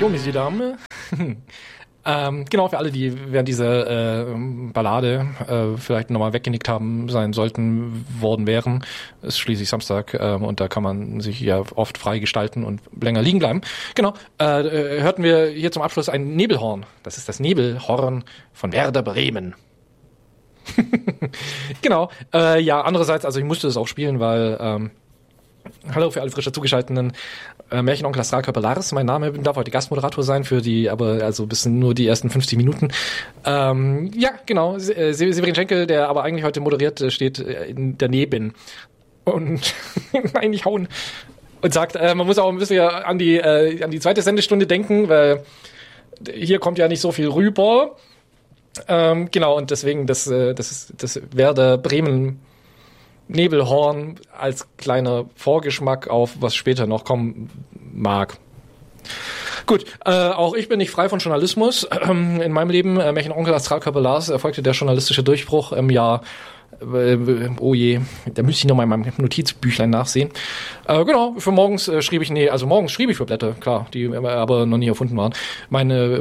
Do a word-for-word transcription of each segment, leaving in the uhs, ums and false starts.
Bonjour, Messieurs, Dames. ähm, genau, für alle, die während dieser äh, Ballade äh, vielleicht nochmal weggenickt haben sein sollten, worden wären. Es ist schließlich Samstag äh, und da kann man sich ja oft frei gestalten und länger liegen bleiben. Genau, äh, hörten wir hier zum Abschluss ein Nebelhorn. Das ist das Nebelhorn von Werder Bremen. Genau, äh, ja, andererseits, also ich musste das auch spielen, weil... Ähm, Hallo für alle frisch dazugeschalteten äh, Märchenonkel Astralkörper Lars. Mein Name darf heute Gastmoderator sein für die, aber also bis nur die ersten fünfzig Minuten. Ähm, ja, genau. Se- Severin Schenkel, der aber eigentlich heute moderiert, steht äh, daneben und eigentlich hauen und sagt, äh, man muss auch ein bisschen an die äh, an die zweite Sendestunde denken, weil hier kommt ja nicht so viel rüber. Ähm, genau, und deswegen das äh, das ist das Werder Bremen Nebelhorn als kleiner Vorgeschmack auf was später noch kommen mag. Gut, äh, auch ich bin nicht frei von Journalismus. Ähm, in meinem Leben, äh, Märchenonkel Astralkörper Lars, erfolgte der journalistische Durchbruch im Jahr, äh, oh je, da müsste ich noch mal in meinem Notizbüchlein nachsehen. Äh, genau, für morgens äh, schrieb ich, nee, also morgens schrieb ich für Blätter, klar, die aber noch nie erfunden waren. Meine,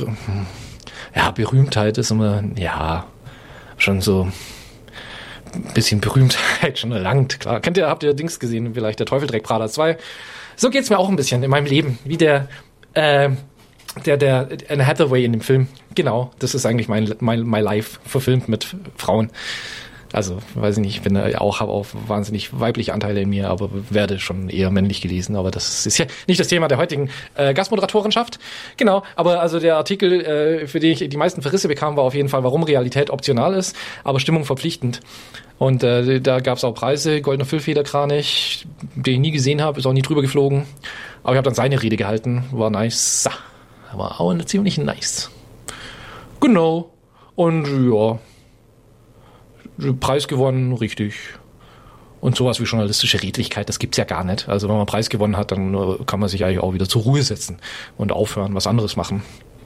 äh, ja, Berühmtheit ist immer, ja, schon so... bisschen Berühmtheit schon erlangt, klar. Kennt ihr, habt ihr Dings gesehen, vielleicht der Teufel trägt Prada zwei? So geht's mir auch ein bisschen in meinem Leben, wie der, äh, der, der Anne Hathaway in dem Film. Genau, das ist eigentlich mein, mein, my life, verfilmt mit Frauen. Also, weiß ich nicht, ich bin auch, habe auch wahnsinnig weibliche Anteile in mir, aber werde schon eher männlich gelesen. Aber das ist ja nicht das Thema der heutigen äh, Gastmoderatorenschaft. Genau, aber also der Artikel, äh, für den ich die meisten Verrisse bekam, war auf jeden Fall, warum Realität optional ist, aber Stimmung verpflichtend. Und äh, da gab es auch Preise, Goldener Füllfederkranich, den ich nie gesehen habe, ist auch nie drüber geflogen. Aber ich habe dann seine Rede gehalten, war nice. War auch ziemlich nice. Genau. Und ja... Preis gewonnen, richtig. Und sowas wie journalistische Redlichkeit, das gibt's ja gar nicht. Also wenn man Preis gewonnen hat, dann kann man sich eigentlich auch wieder zur Ruhe setzen und aufhören, was anderes machen.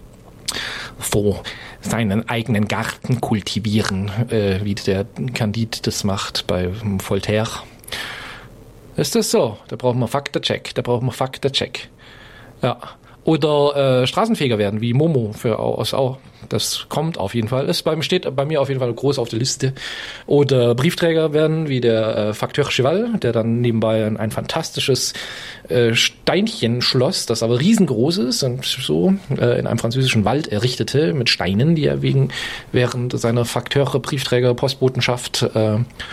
So seinen eigenen Garten kultivieren, äh, wie der Candide das macht bei Voltaire. Ist das so? Da brauchen wir Faktencheck, da brauchen wir Faktencheck. Ja. Oder äh, Straßenfeger werden, wie Momo für aus auch. Das kommt auf jeden Fall. Es beim steht bei mir auf jeden Fall groß auf der Liste. Oder Briefträger werden, wie der äh, Facteur Cheval, der dann nebenbei ein, ein fantastisches äh, Steinchenschloss, das aber riesengroß ist und so äh, in einem französischen Wald errichtete, mit Steinen, die er wegen während seiner Fakteure Briefträger Postbotenschaft äh,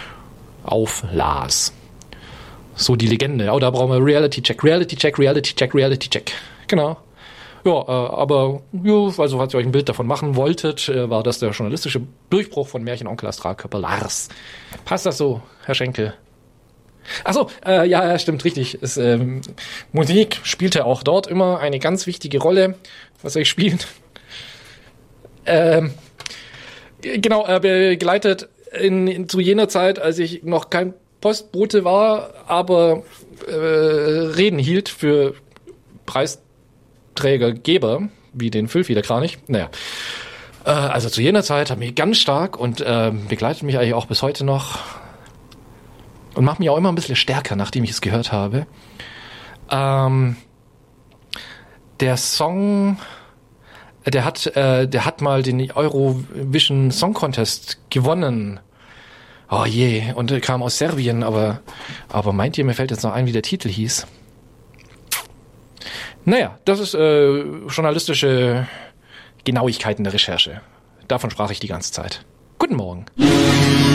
auflas. So die Legende. Oh, da brauchen wir Reality Check, Reality Check, Reality Check, Reality Check. Genau. Ja, äh, aber ja, also falls ihr euch ein Bild davon machen wolltet, äh, war das der journalistische Durchbruch von Märchenonkel Astralkörper Lars. Passt das so, Herr Schenkel? Ach so, äh, ja, ja, stimmt, richtig. Es, ähm, Musik spielte auch dort immer eine ganz wichtige Rolle. Was soll ich spielen? Ähm, genau, äh, begleitet in, in, zu jener Zeit, als ich noch kein Postbote war, aber äh, Reden hielt für Preisträgergeber, wie den Füllfederkranich. Naja, äh, also zu jener Zeit hat mich ganz stark und äh, begleitet mich eigentlich auch bis heute noch und macht mich auch immer ein bisschen stärker, nachdem ich es gehört habe. Ähm, der Song, der hat, äh, der hat mal den Eurovision Song Contest gewonnen. Oh je, und er kam aus Serbien, aber, aber meint ihr, mir fällt jetzt noch ein, wie der Titel hieß? Naja, das ist äh, journalistische Genauigkeiten der Recherche. Davon sprach ich die ganze Zeit. Guten Morgen.